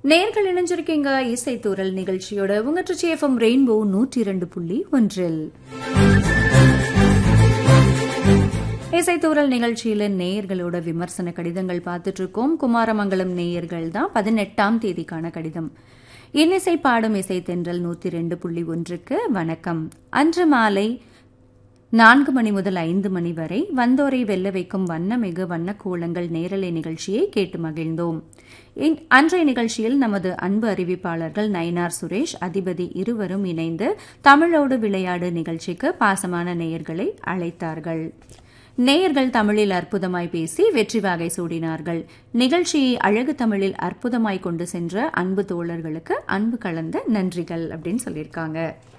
நேர்கள் இணைஞ்சிருக்கீங்க இசைத்தூரல் நிகழ்ச்சியோட உங்க எஃப்எம் ரெயின்போ 102.1. இசைத்தூரல் நிகழ்ச்சியில நேயர்களோட விமர்சன கடிதங்கள் பார்த்துட்டு இருக்கோம். குமாரமங்கலம் நேயர்கள் தான் 18ஆம் தேதிக்கான கடிதம். இன்னிசை பாடும் இசை தென்றல் 102.1க்கு வணக்கம். அன்று மாலை 4 மணி முதல் 5 மணி வரை வந்தோரை வெல்ல வைக்கும் வண்ணமிகு வண்ணக்கோலங்கள் நேரலை நிகழ்ச்சியை கேட்டு மகிழ்ந்தோம். அன்றைய நிகழ்ச்சியில் நமது அன்பு அறிவிப்பாளர்கள் நயினார் சுரேஷ், அதிபதி இருவரும் இணைந்து தமிழோடு விளையாடு நிகழ்ச்சிக்கு பாசமான நேயர்களை அழைத்தார்கள். நேயர்கள் தமிழில் அற்புதமாய் பேசி வெற்றி வாகை சூடினார்கள். நிகழ்ச்சியை அழகு தமிழில் அற்புதமாய் கொண்டு சென்ற அன்பு தோழர்களுக்கு அன்பு கலந்த நன்றிகள் அப்படின்னு சொல்லியிருக்காங்க.